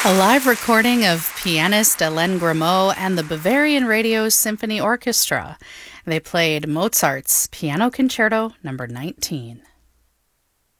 A live recording of pianist Hélène Grimaud and the Bavarian Radio Symphony Orchestra. They played Mozart's Piano Concerto No. 19.